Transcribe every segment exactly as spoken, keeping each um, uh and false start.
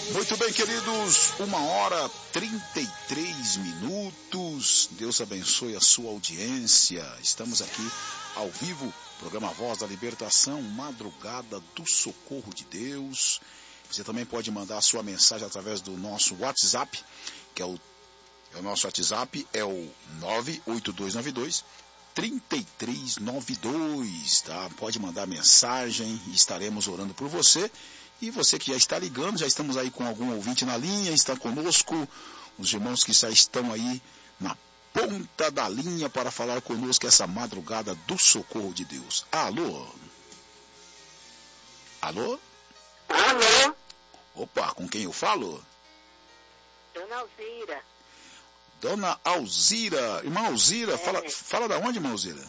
Muito bem, queridos, uma hora trinta e três minutos. Deus abençoe a sua audiência. Estamos aqui ao vivo, programa Voz da Libertação, Madrugada do Socorro de Deus. Você também pode mandar a sua mensagem através do nosso WhatsApp, que é o, é o nosso WhatsApp, é o nove oito dois nove dois, três três nove dois, tá? Pode mandar mensagem e estaremos orando por você. E você que já está ligando, já estamos aí com algum ouvinte na linha, está conosco, os irmãos que já estão aí na ponta da linha para falar conosco essa madrugada do socorro de Deus. Alô? Alô? Alô? Opa, com quem eu falo? Dona Alzira. Dona Alzira. Irmã Alzira, É. fala, fala da onde, irmã Alzira?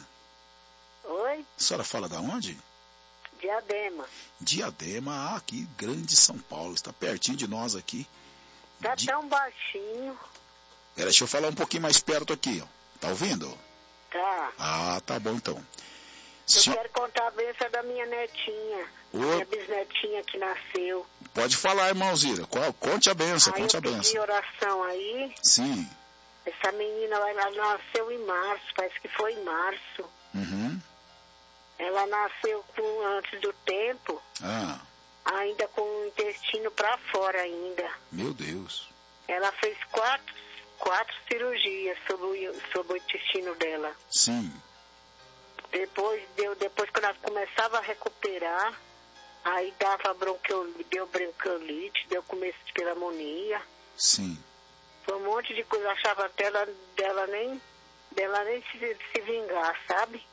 Oi? A senhora fala da onde? Diadema. Diadema, ah, aqui, grande São Paulo, está pertinho de nós aqui. Tá Di... tão baixinho. Pera, deixa eu falar um pouquinho mais perto aqui, ó. Tá ouvindo? Tá. Ah, tá bom então. Eu Senhor... quero contar a bênção da minha netinha. Ô... Minha bisnetinha que nasceu. Pode falar, irmã Alzira. Conte a benção, Aí conte a eu pedi benção. oração aí. Sim. Essa menina, ela nasceu em março, parece que foi em março. Uhum. Ela nasceu com, antes do tempo, Ah, ainda com o intestino para fora ainda. meu Deus. Ela fez quatro, quatro cirurgias sobre, o- sobre o intestino dela. Sim. Depois, deu, depois quando ela começava a recuperar, aí dava bronquiolite, deu bronquiolite, deu começo de pneumonia. Sim. Foi um monte de coisa, achava dela, dela nem, dela nem se, se vingar, sabe?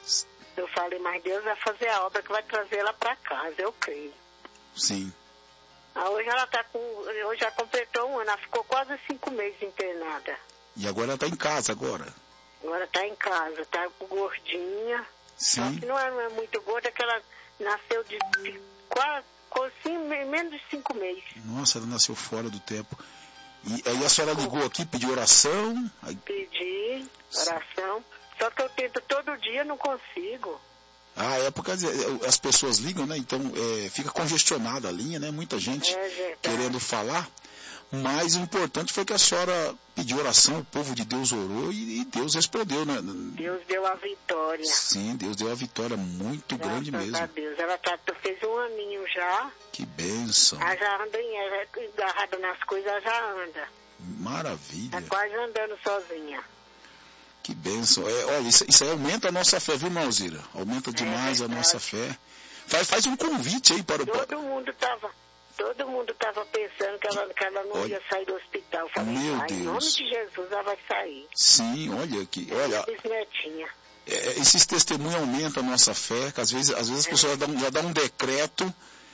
Eu falei, mas Deus vai fazer a obra que vai trazer ela para casa, eu creio. Sim. Ah, hoje ela tá com, hoje já completou um ano, ela ficou quase cinco meses internada. E agora ela está em casa agora. Agora tá em casa, tá gordinha. Só Sim. que não é, não é muito gorda, que ela nasceu de, de quase, assim, menos de cinco meses. Nossa, ela nasceu fora do tempo. E aí a senhora ligou aqui, pediu oração. Aí... Pedi oração, só que eu tento todo dia, não consigo. Ah, é porque as pessoas ligam, né? Então é, fica congestionada a linha, né? Muita gente É verdade. querendo falar. Mas o importante foi que a senhora pediu oração, o povo de Deus orou e, e Deus respondeu, né? Deus deu a vitória. Sim, Deus deu a vitória muito grande Graças mesmo. a Deus. Ela tá, fez um aninho já, Que bênção. ela já anda em, ela é agarrada nas coisas, ela já anda. Maravilha. Tá quase andando sozinha. Que bênção. É, olha, isso, isso aí aumenta a nossa fé, viu, irmã Alzira? Aumenta demais a verdade. nossa fé. Faz, faz um convite aí para o... Todo mundo tava, todo mundo tava pensando que ela, que ela não Olha, ia sair do hospital. Eu falei, meu ah, em nome Deus. de Jesus ela vai sair. Sim, olha, que, olha, Bisnetinha. é, esses testemunhos aumentam a nossa fé, que às vezes, às vezes as pessoas já dão, já dão um decreto,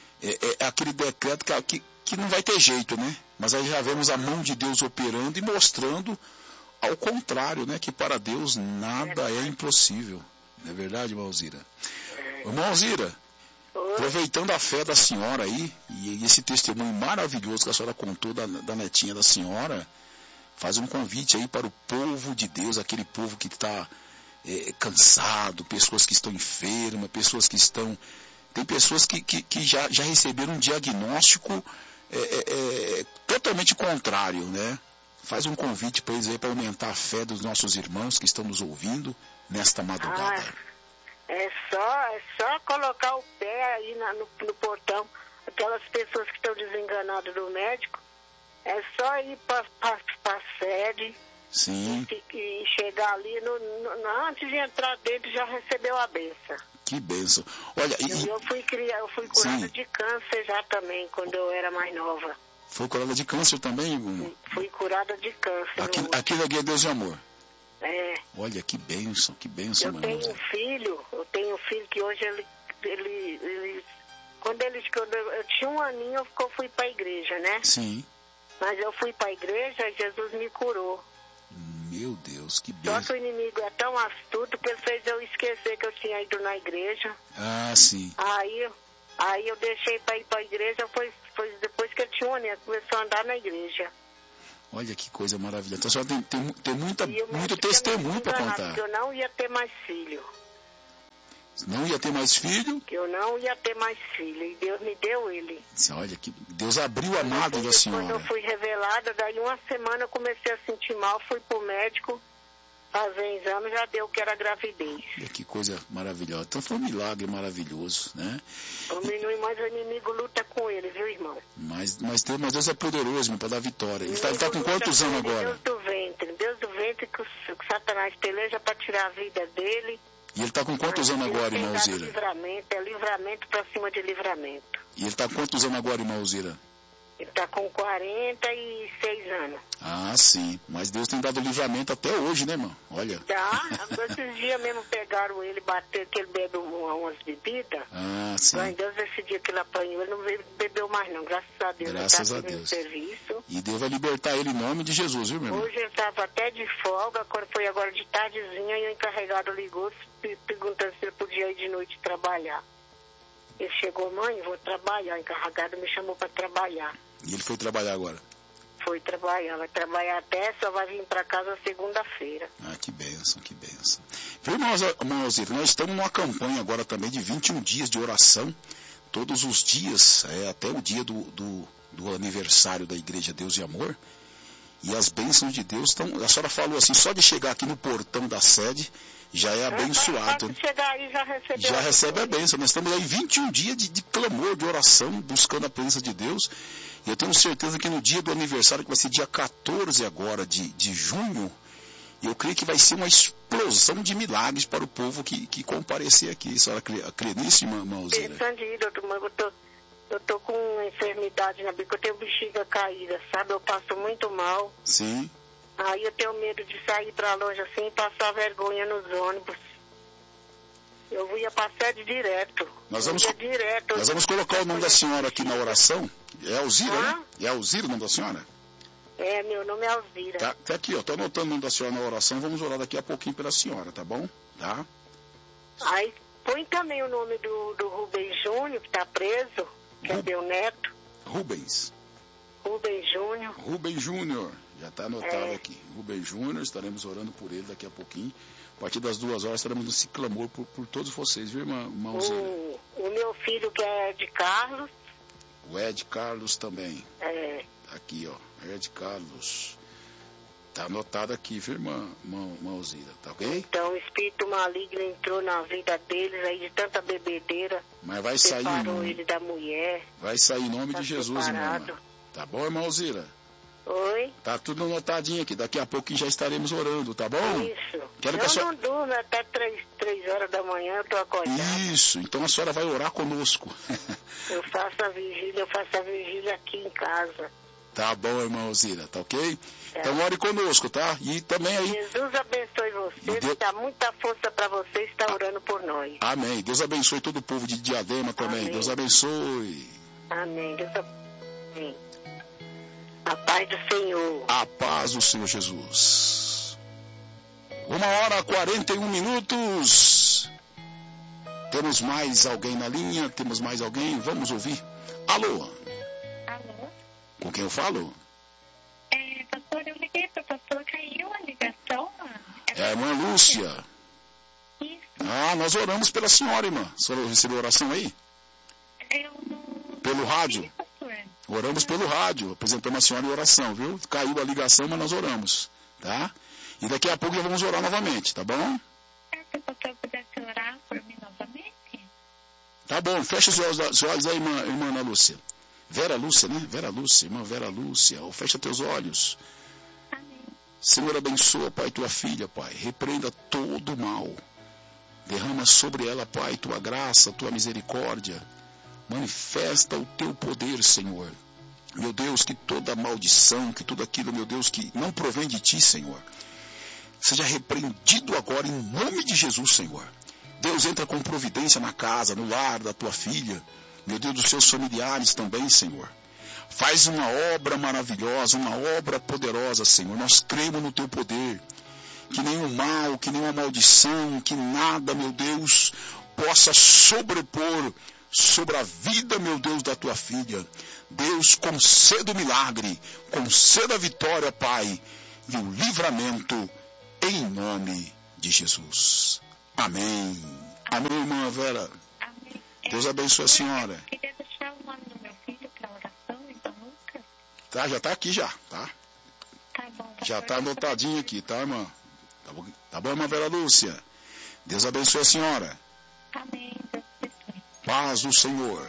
é, é aquele decreto que, que, que não vai ter jeito, né? Mas aí já vemos a mão de Deus operando e mostrando ao contrário, né? Que para Deus nada é impossível. Não é verdade, irmã Alzira? Irmã Alzira, Oi? aproveitando a fé da senhora aí, e esse testemunho maravilhoso que a senhora contou da, da netinha da senhora, faz um convite aí para o povo de Deus, aquele povo que está é, cansado, pessoas que estão enfermas, pessoas que estão... Tem pessoas que, que, que já, já receberam um diagnóstico é, é, é, totalmente contrário, né? Faz um convite para eles aí para aumentar a fé dos nossos irmãos que estão nos ouvindo nesta madrugada. Ah, é só, é só colocar o pé aí na- no, no portão. Aquelas pessoas que estão desenganadas do médico, é só ir para a sede Sim, e, e chegar ali, no, no- antes de entrar dentro já recebeu a benção. que bênção. Olha, Eu, e, eu fui criar, eu fui curada Sim. de câncer já também, quando eu era mais nova. foi curada de câncer também, irmão? Fui curada de câncer. Aqui, no- aqui na Guia Deus de Amor. É. Olha, que bênção, que bênção, Eu meu tenho irmão. um filho, eu tenho um filho que hoje ele, ele, ele quando ele, quando eu, eu tinha um aninho, eu, eu fui para a igreja, né? Sim, Mas eu fui para a igreja e Jesus me curou. meu Deus, que Só bênção. que o inimigo é tão astuto que ele fez eu esquecer que eu tinha ido na igreja. Ah, sim. Aí, aí eu deixei para ir para a igreja, foi, foi depois que eu tinha um aninho, começou a andar na igreja. Olha que coisa maravilhosa. Então a senhora tem, tem, tem muita, E o muito médico tinha me testemunho para enganado, contar. que eu não ia ter mais filho. Não ia ter mais filho? Que eu não ia ter mais filho. E Deus me deu ele. Olha, que Deus abriu a madre da senhora. Quando eu fui revelada, daí uma semana eu comecei a sentir mal, fui pro médico fazer exame, já deu que era gravidez. Olha, que coisa maravilhosa. Então foi um milagre maravilhoso, né? Diminui, mas o inimigo luta com ele, viu, irmão? Mas, mas, Deus, mas Deus é poderoso para dar vitória. Ele está tá com quantos anos agora? Deus do ventre. Deus do ventre que o, que o Satanás peleja para tirar a vida dele. E ele está com quantos anos agora, irmã Alzira? Livramento, é livramento para cima de livramento. E ele está com quantos anos agora, irmã Alzira? Ele está com quarenta e seis anos. Ah, sim. Mas Deus tem dado livramento até hoje, né, irmão? Olha. Tá. Esses dias mesmo pegaram ele, bateram que ele bebeu umas bebidas. Ah, sim. Mas Deus, esse dia que ele apanhou, ele não bebeu mais não. Graças a Deus. Graças ele a tá Deus. Serviço. E Deus vai libertar ele em nome de Jesus, viu, meu irmão? Hoje ele estava até de folga, quando foi agora de tardezinha, e o encarregado ligou perguntando se ele podia ir de noite trabalhar. Ele chegou, mãe, vou trabalhar. O encarregado me chamou para trabalhar. E ele foi trabalhar agora? Foi trabalhar, vai trabalhar até, só vai vir para casa segunda-feira. Ah, que bênção, que bênção. Viu, irmão Alzira, nós estamos numa campanha agora também de vinte e um dias de oração, todos os dias, é, até o dia do, do, do aniversário da Igreja Deus e Amor, e as bênçãos de Deus estão... A senhora falou assim, só de chegar aqui no portão da sede, já é abençoado. É, chegar aí já recebeu. Já recebe a bênção. Nós estamos aí vinte e um dias de, de clamor, de oração, buscando a presença de Deus. E eu tenho certeza que no dia do aniversário, que vai ser dia quatorze agora de, de junho, eu creio que vai ser uma explosão de milagres para o povo que, que comparecer aqui. A senhora crê, crê nisso, irmã Alzira? Pensando em ir, doutor, mas eu tô, eu tô com uma enfermidade na bica, eu tenho bexiga caída, sabe? Eu passo muito mal. Sim. Aí eu tenho medo de sair para longe assim e passar vergonha nos ônibus. Eu ia para a sede direto. Nós vamos, direto. Nós vamos colocar o nome da senhora aqui na oração. É Alzira, ah? né? É Alzira o nome da senhora? É, meu nome é Alzira. Tá, tá aqui, ó. Tô anotando o nome da senhora na oração. Vamos orar daqui a pouquinho pela senhora, tá bom? Tá? Aí põe também o nome do, do Rubens Júnior, que tá preso, que Ru... é meu neto. Rubens. Rubens Júnior. Rubens Júnior. Já está anotado é. aqui. Rubens Júnior, estaremos orando por ele daqui a pouquinho. A partir das duas horas estaremos nesse clamor por, por todos vocês, viu, irmã, irmã o, o meu filho, que é Ed Carlos. O Ed Carlos também. É. Aqui, ó. Ed Carlos. Está anotado aqui, viu, irmã, irmã, irmã Alzira, tá ok? Então o espírito maligno entrou na vida deles aí de tanta bebedeira. Mas vai sair. Separou ele da mulher. Vai sair em nome tá de Jesus, irmã. Tá bom, irmã Alzira? Oi? Tá tudo anotadinho aqui. Daqui a pouquinho já estaremos orando, tá bom? Isso. Quero eu que a senhora... não durmo até três, três horas da manhã, eu tô acordado. Isso. Então a senhora vai orar conosco. Eu faço a vigília, eu faço a vigília aqui em casa. Tá bom, irmã Alzira, tá ok? É. Então ore conosco, tá? E também aí... Jesus abençoe você, Deus... dá muita força para você estar ah. orando por nós. Amém. Deus abençoe todo o povo de Diadema também. Amém. Deus abençoe. Amém. Deus abençoe. A paz do Senhor. A paz do Senhor Jesus. Uma hora e quarenta e um minutos. Temos mais alguém na linha? Temos mais alguém? Vamos ouvir. Alô? Alô? Com quem eu falo? É, pastor, eu liguei para o pastor, caiu a ligação. É a irmã Lúcia. Isso. Ah, nós oramos pela senhora, irmã. A senhora recebeu oração aí? Eu não... Pelo rádio? Oramos pelo rádio, apresentamos a senhora em oração, viu? Caiu a ligação, mas nós oramos, tá? E daqui a pouco já vamos orar novamente, tá bom? É, se o pastor pudesse orar por mim novamente. Tá bom, fecha os olhos, os olhos aí, irmã, irmã Ana Lúcia. Vera Lúcia, né? Vera Lúcia, irmã Vera Lúcia, ou fecha teus olhos. Amém. Senhor, abençoa, Pai, tua filha, Pai. Repreenda todo o mal. Derrama sobre ela, Pai, tua graça, tua misericórdia. Manifesta o teu poder, Senhor. Meu Deus, que toda maldição, que tudo aquilo, meu Deus, que não provém de ti, Senhor, seja repreendido agora em nome de Jesus, Senhor. Deus, entra com providência na casa, no lar da tua filha, meu Deus, dos seus familiares também, Senhor. Faz uma obra maravilhosa, uma obra poderosa, Senhor. Nós cremos no teu poder. Que nenhum mal, que nenhuma maldição, que nada, meu Deus, possa sobrepor sobre a vida, meu Deus, da tua filha. Deus, conceda o milagre, conceda a vitória, Pai, e o livramento, em nome de Jesus. Amém. Amém, irmã Vera. Amém. Deus abençoe a senhora. Eu queria deixar o nome do meu filho para oração, então Lucas. Tá, já tá aqui já, tá? Tá bom. Pastor. Já tá anotadinho aqui, tá, irmã? Tá bom, tá bom, irmã Vera Lúcia? Deus abençoe a senhora. Amém. Deus abençoe. Paz do Senhor.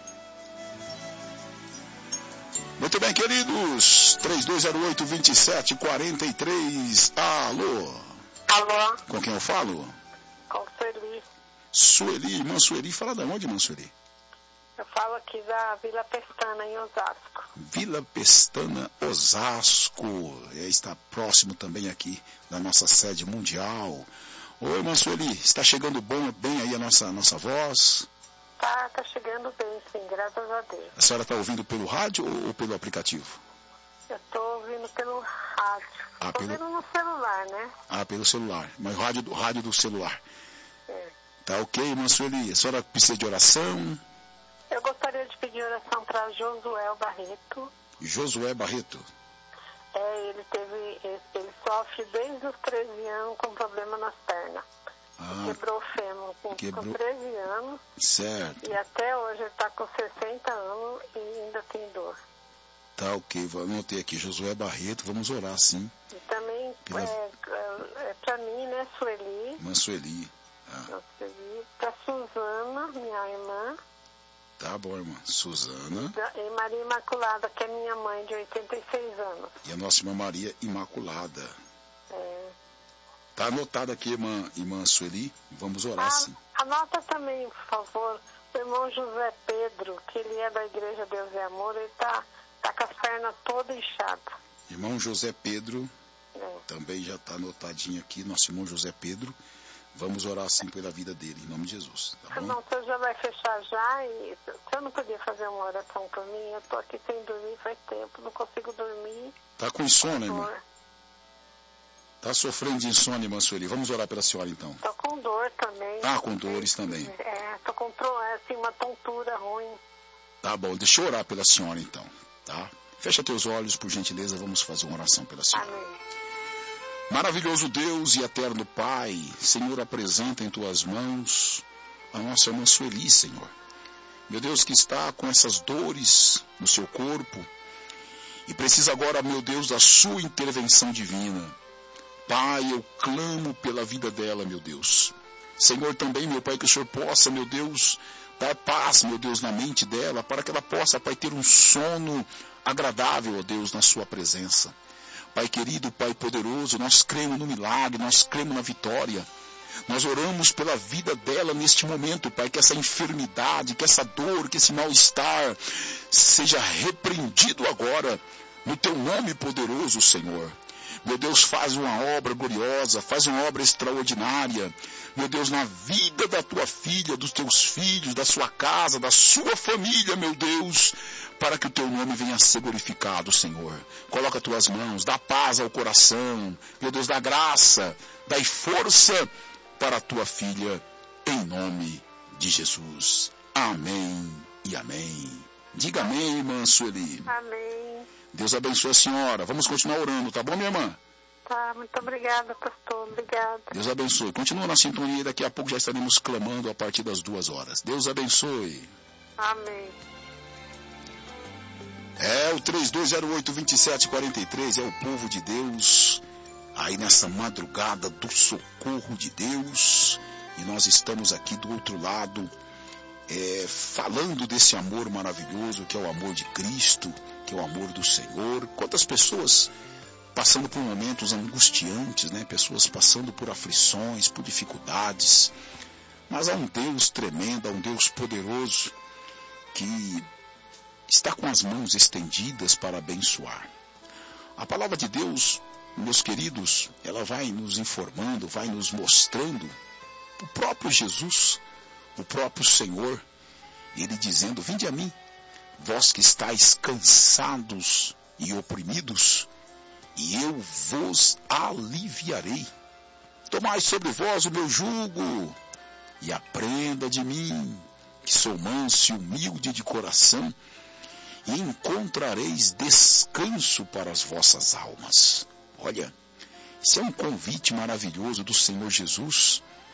Muito bem, queridos. três dois zero oito, dois sete quatro três. Alô? Alô? Com quem eu falo? Com Sueli. Sueli, irmã Sueli. Fala de onde, irmã Sueli? Eu falo aqui da Vila Pestana, em Osasco. Vila Pestana, Osasco. É, está próximo também aqui da nossa sede mundial. Oi, irmã Sueli. Está chegando bom, bem aí a nossa, nossa voz? Tá, tá chegando bem, sim, graças a Deus. A senhora está ouvindo pelo rádio ou, ou pelo aplicativo? Eu tô ouvindo pelo rádio. Ah, tô pelo- ouvindo no celular, né? Ah, pelo celular. Mas o rádio do, rádio do celular. É. Tá ok, irmã Sueli? A senhora precisa de oração? Eu gostaria de pedir oração para Josué Barreto. Josué Barreto. É, ele teve, ele, ele sofre desde os treze anos com problema nas pernas. Ah, Quebrou o fêmur com, quebrou. com treze anos certo. e até hoje ele está com sessenta anos e ainda tem dor. Tá ok, vou anotei aqui. Josué Barreto, vamos orar sim. E também, Pela- é, é, é para mim, né, Sueli, Irmã Sueli. Ah, não Sueli, para Suzana, minha irmã, tá bom, irmã. Suzana da- e Maria Imaculada, que é minha mãe, de oitenta e seis anos. e a nossa irmã Maria Imaculada. É. Tá anotado aqui, irmã, irmã Sueli. Vamos orar sim. Ah, anota também, por favor, o irmão José Pedro, que ele é da Igreja Deus e Amor, ele tá, tá com as pernas todas inchadas. Irmão José Pedro, Né? também já tá anotadinho aqui, nosso irmão José Pedro. Vamos orar sim pela vida dele, em nome de Jesus. Tá bom? Não, o senhor já vai fechar já e o senhor não podia fazer uma oração por mim? Eu tô aqui sem dormir faz tempo, não consigo dormir. Tá com insônia, irmã? Dor. Tá sofrendo de insônia, irmã Sueli. Vamos orar pela senhora então. Tô com dor também. Ah, com dores também. É, tô com tro- é, assim, uma tontura ruim. Tá bom, deixa eu orar pela senhora então, tá? Fecha teus olhos, por gentileza, vamos fazer uma oração pela senhora. Amém. Maravilhoso Deus e eterno Pai, Senhor, apresenta em tuas mãos a nossa irmã Sueli, Senhor. Meu Deus, que está com essas dores no seu corpo e precisa agora, meu Deus, da sua intervenção divina. Pai, eu clamo pela vida dela, meu Deus. Senhor, também, meu Pai, que o Senhor possa, meu Deus, dar paz, meu Deus, na mente dela, para que ela possa, Pai, ter um sono agradável, ó Deus, na sua presença. Pai querido, Pai poderoso, nós cremos no milagre, nós cremos na vitória. Nós oramos pela vida dela neste momento, Pai, que essa enfermidade, que essa dor, que esse mal-estar seja repreendido agora, no Teu nome poderoso, Senhor. Meu Deus, faz uma obra gloriosa, faz uma obra extraordinária. Meu Deus, na vida da tua filha, dos teus filhos, da sua casa, da sua família, meu Deus, para que o teu nome venha a ser glorificado, Senhor. Coloca tuas mãos, dá paz ao coração. Meu Deus, dá graça, dá força para a tua filha, em nome de Jesus. Amém e amém. Diga amém, irmã Sueli. Amém. Deus abençoe a senhora. Vamos continuar orando, tá bom, minha irmã? Tá, muito obrigada, pastor. Obrigada. Deus abençoe. Continua na sintonia e daqui a pouco já estaremos clamando a partir das duas horas. Deus abençoe. Amém. É o três dois zero oito, dois sete quatro três, é o povo de Deus, aí nessa madrugada do socorro de Deus, e nós estamos aqui do outro lado, é, falando desse amor maravilhoso que é o amor de Cristo, que é o amor do Senhor. Quantas pessoas passando por momentos angustiantes, né? Pessoas passando por aflições, por dificuldades, mas há um Deus tremendo, há um Deus poderoso que está com as mãos estendidas para abençoar. A palavra de Deus, meus queridos, ela vai nos informando, vai nos mostrando o próprio Jesus, o próprio Senhor, ele dizendo: vinde a mim, vós que estáis cansados e oprimidos, e eu vos aliviarei. Tomai sobre vós o meu jugo, e aprenda de mim, que sou manso e humilde de coração, e encontrareis descanso para as vossas almas. Olha, isso é um convite maravilhoso do Senhor Jesus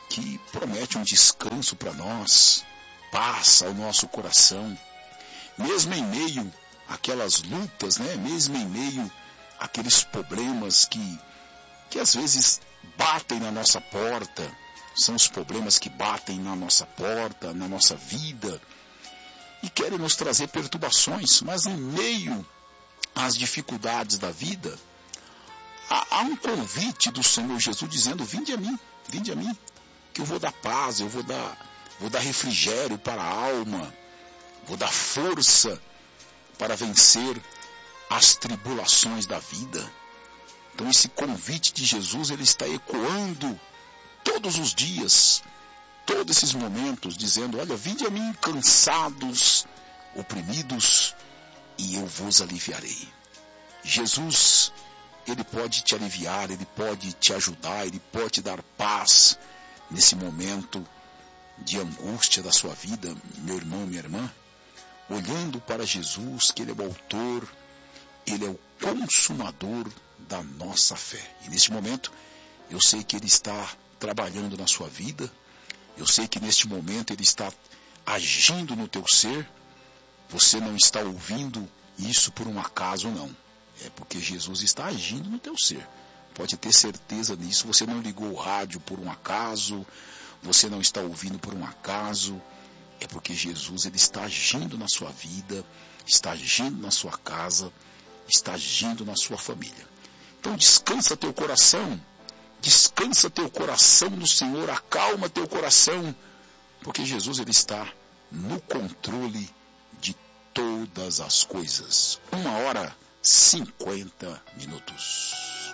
que promete um descanso para nós, paz ao nosso coração, mesmo em meio àquelas lutas, né? Mesmo em meio àqueles problemas que, que às vezes batem na nossa porta, são os problemas que batem na nossa porta, na nossa vida, e querem nos trazer perturbações, mas em meio às dificuldades da vida, há, há um convite do Senhor Jesus dizendo: vinde a mim, vinde a mim, que eu vou dar paz, eu vou dar, vou dar refrigério para a alma, vou dar força para vencer as tribulações da vida. Então esse convite de Jesus, ele está ecoando todos os dias, todos esses momentos, dizendo: olha, vinde a mim cansados, oprimidos, e eu vos aliviarei. Jesus, ele pode te aliviar, ele pode te ajudar, ele pode te dar paz nesse momento de angústia da sua vida, meu irmão, minha irmã, olhando para Jesus, que ele é o autor, ele é o consumador da nossa fé. E neste momento, eu sei que ele está trabalhando na sua vida, eu sei que neste momento ele está agindo no teu ser. Você não está ouvindo isso por um acaso, não. É porque Jesus está agindo no teu ser. Pode ter certeza disso. Você não ligou o rádio por um acaso, você não está ouvindo por um acaso. É porque Jesus, ele está agindo na sua vida, está agindo na sua casa, está agindo na sua família. Então descansa teu coração, descansa teu coração no Senhor, acalma teu coração, porque Jesus, ele está no controle de todas as coisas. Uma hora, cinquenta minutos.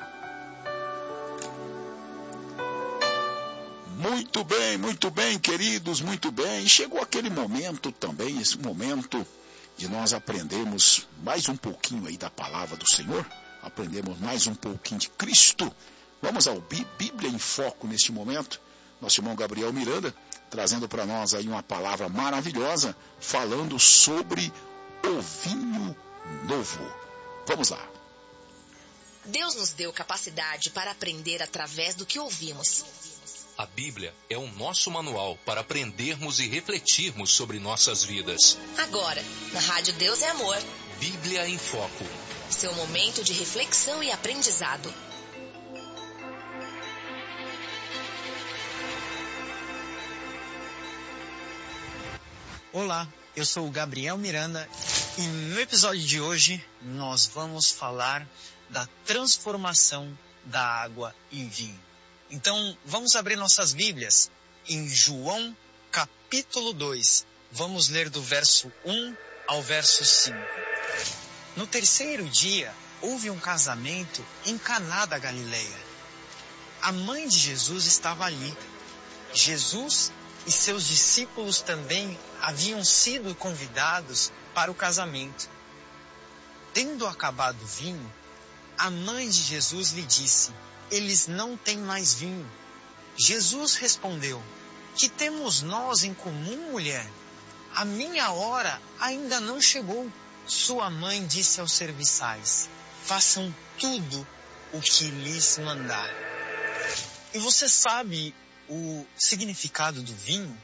Muito bem, muito bem, queridos, muito bem. E chegou aquele momento também, esse momento de nós aprendermos mais um pouquinho aí da palavra do Senhor, aprendermos mais um pouquinho de Cristo. Vamos ao Bíblia em Foco neste momento. Nosso irmão Gabriel Miranda, trazendo para nós aí uma palavra maravilhosa, falando sobre o vinho novo. Vamos lá. Deus nos deu capacidade para aprender através do que ouvimos. A Bíblia é o nosso manual para aprendermos e refletirmos sobre nossas vidas. Agora, na Rádio Deus é Amor. Bíblia em Foco. Seu momento de reflexão e aprendizado. Olá, eu sou o Gabriel Miranda e no episódio de hoje nós vamos falar da transformação da água em vinho. Então, vamos abrir nossas Bíblias em João capítulo dois. Vamos ler do verso um ao verso cinco. No terceiro dia, houve um casamento em Caná da Galileia. A mãe de Jesus estava ali. Jesus e seus discípulos também haviam sido convidados para o casamento. Tendo acabado o vinho, a mãe de Jesus lhe disse: eles não têm mais vinho. Jesus respondeu: que temos nós em comum, mulher? A minha hora ainda não chegou. Sua mãe disse aos serviçais: façam tudo o que lhes mandar. E você sabe o significado do vinho?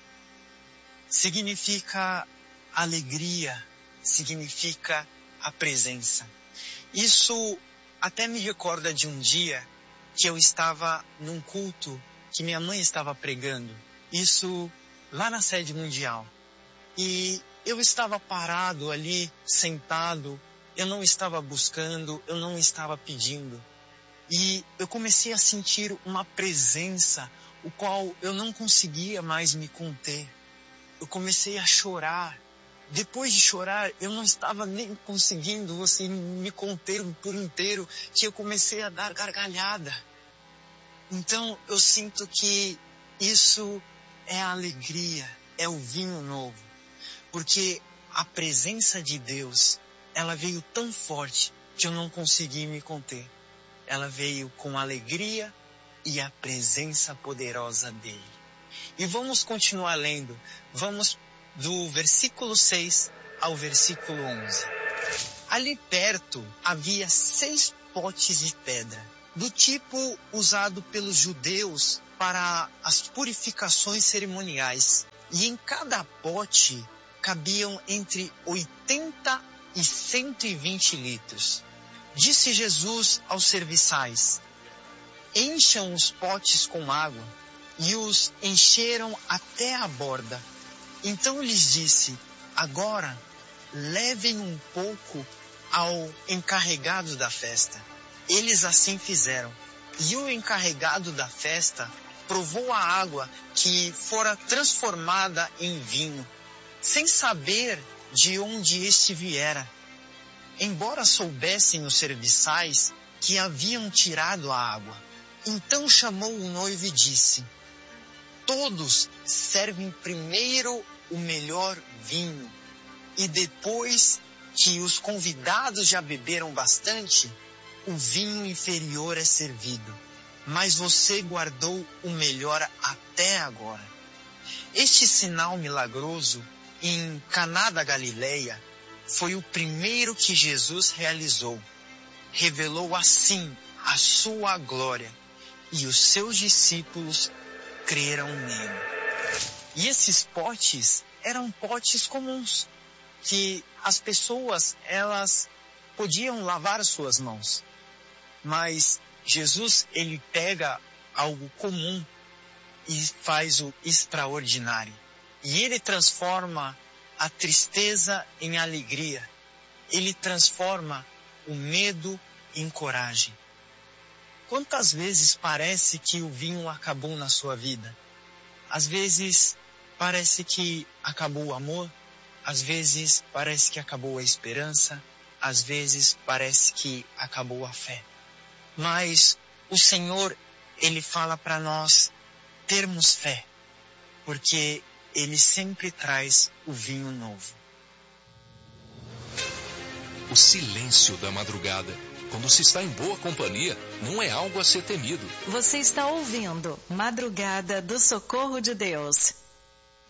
Significa alegria, significa a presença. Isso até me recorda de um dia que eu estava num culto que minha mãe estava pregando. Isso lá na sede mundial. E eu estava parado ali, sentado. Eu não estava buscando, eu não estava pedindo. E eu comecei a sentir uma presença, o qual eu não conseguia mais me conter. Eu comecei a chorar. Depois de chorar, eu não estava nem conseguindo assim, me conter por inteiro, que eu comecei a dar gargalhada. Então, eu sinto que isso é a alegria, é o vinho novo. Porque a presença de Deus, ela veio tão forte que eu não consegui me conter. Ela veio com alegria e a presença poderosa dele. E vamos continuar lendo. Vamos do versículo seis ao versículo onze. Ali perto havia seis potes de pedra, do tipo usado pelos judeus para as purificações cerimoniais. E em cada pote cabiam entre oitenta e cento e vinte litros. Disse Jesus aos serviçais: encham os potes com água, e os encheram até a borda. Então lhes disse: agora levem um pouco ao encarregado da festa. Eles assim fizeram. E o encarregado da festa provou a água que fora transformada em vinho, sem saber de onde este viera. Embora soubessem os serviçais que haviam tirado a água. Então chamou o noivo e disse: todos servem primeiro o melhor vinho, e depois que os convidados já beberam bastante, o vinho inferior é servido. Mas você guardou o melhor até agora. Este sinal milagroso em Caná da Galileia foi o primeiro que Jesus realizou. Revelou assim a sua glória, e os seus discípulos creram nele. E esses potes eram potes comuns, que as pessoas, elas podiam lavar as suas mãos. Mas Jesus, ele pega algo comum e faz o extraordinário. E ele transforma a tristeza em alegria. Ele transforma o medo em coragem. Quantas vezes parece que o vinho acabou na sua vida? Às vezes parece que acabou o amor, às vezes parece que acabou a esperança, às vezes parece que acabou a fé. Mas o Senhor, ele fala para nós termos fé, porque ele sempre traz o vinho novo. O silêncio da madrugada, quando se está em boa companhia, não é algo a ser temido. Você está ouvindo Madrugada do Socorro de Deus.